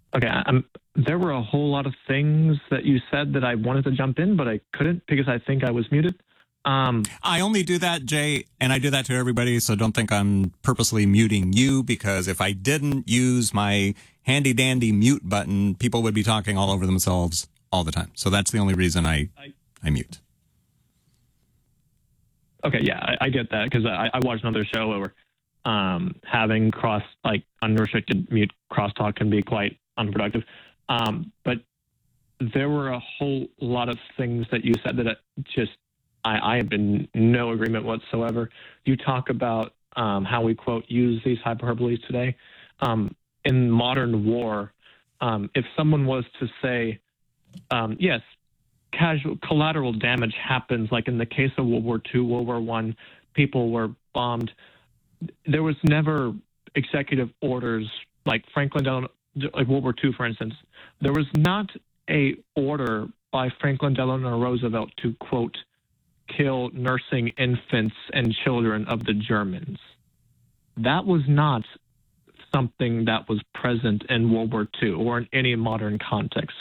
Okay, there were a whole lot of things that you said that I wanted to jump in, but I couldn't because I think I was muted. I only do that, Jay, and I do that to everybody, so don't think I'm purposely muting you, because if I didn't use my handy-dandy mute button, people would be talking all over themselves all the time. So that's the only reason I mute. Okay, yeah, I get that, because I watched another show where having unrestricted mute crosstalk can be quite unproductive. But there were a whole lot of things that you said that I have been no agreement whatsoever. You talk about how we, quote, use these hyperboles today. In modern war, if someone was to say, yes, collateral damage happens, like in the case of World War II, World War I, people were bombed. There was never executive orders like Franklin Delano, like World War II, for instance. There was not a order by Franklin Delano Roosevelt to, quote, kill nursing infants and children of the Germans. That was not something that was present in World War II or in any modern context.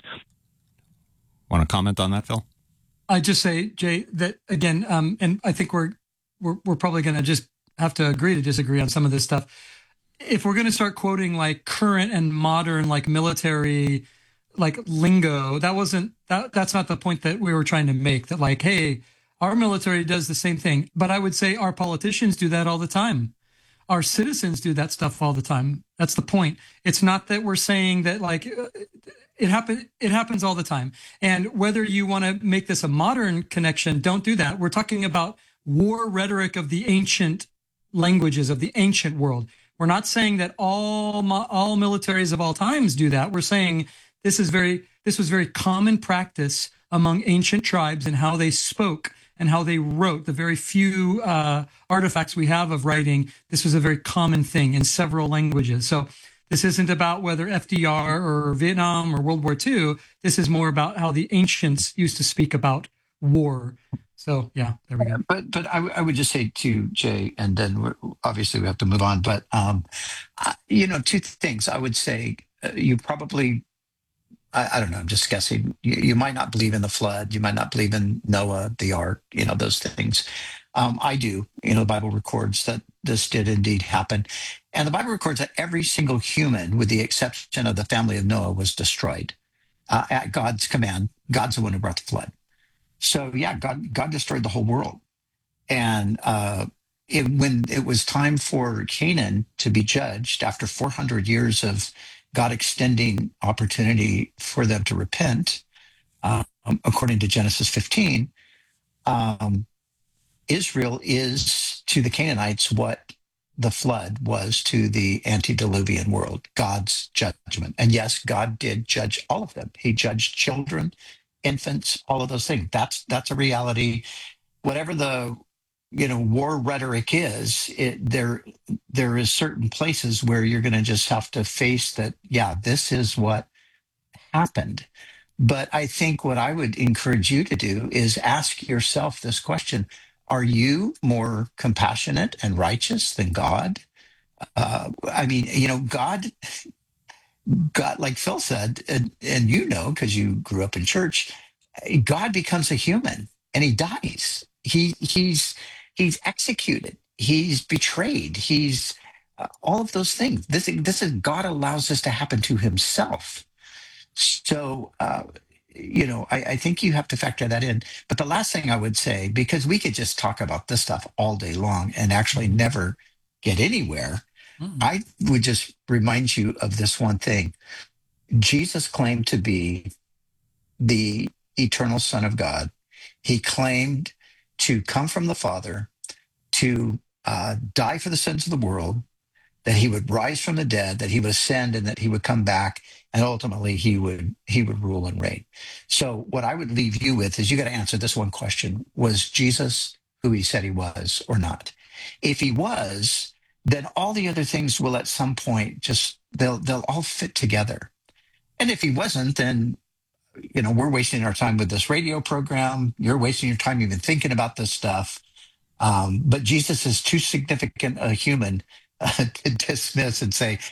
Want to comment on that, Phil? I just say, Jay, that again, and I think we're probably going to just have to agree to disagree on some of this stuff. If we're going to start quoting like current and modern, like military, like lingo, that's not the point that we were trying to make. That like, hey, our military does the same thing, but I would say our politicians do that all the time. Our citizens do that stuff all the time. That's the point. It's not that we're saying that like it happens all the time. And whether you want to make this a modern connection, don't do that. We're talking about war rhetoric of the ancient languages of the ancient world. We're not saying that all militaries of all times do that. We're saying this was very common practice among ancient tribes and how they spoke and how they wrote. The very few artifacts we have of writing, this was a very common thing in several languages. So this isn't about whether FDR or Vietnam or World War II. This is more about how the ancients used to speak about war. So, yeah, there we go. But I would just say to Jay, and then obviously we have to move on, but, two things. I would say you probably, I don't know, I'm just guessing. You might not believe in the flood. You might not believe in Noah, the ark, those things. I do. The Bible records that this did indeed happen. And the Bible records that every single human, with the exception of the family of Noah, was destroyed at God's command. God's the one who brought the flood. So, yeah, God destroyed the whole world. And when it was time for Canaan to be judged, after 400 years of God extending opportunity for them to repent, according to Genesis 15, Israel is to the Canaanites what the flood was to the antediluvian world, God's judgment. And yes, God did judge all of them. He judged children, infants, all of those things. That's a reality. Whatever the war rhetoric is, there is certain places where you're going to just have to face that. Yeah, this is what happened. But I think what I would encourage you to do is ask yourself this question: are you more compassionate and righteous than God? God, like Phil said, and because you grew up in church, God becomes a human and he dies. He's executed. He's betrayed. He's all of those things. This is God allows this to happen to himself. So, I think you have to factor that in. But the last thing I would say, because we could just talk about this stuff all day long and actually never get anywhere, I would just remind you of this one thing. Jesus claimed to be the eternal Son of God. He claimed to come from the Father, to die for the sins of the world, that he would rise from the dead, that he would ascend, and that he would come back, and ultimately he would rule and reign. So what I would leave you with is you got to answer this one question: was Jesus who he said he was or not? If he was, then all the other things will at some point they'll all fit together. And if he wasn't, then we're wasting our time with this radio program. You're wasting your time even thinking about this stuff. But Jesus is too significant a human to dismiss and say,